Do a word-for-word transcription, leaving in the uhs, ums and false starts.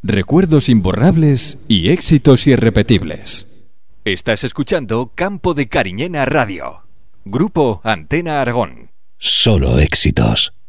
Recuerdos imborrables y éxitos irrepetibles. Estás escuchando Campo de Cariñena Radio. Grupo Antena Aragón. Solo éxitos.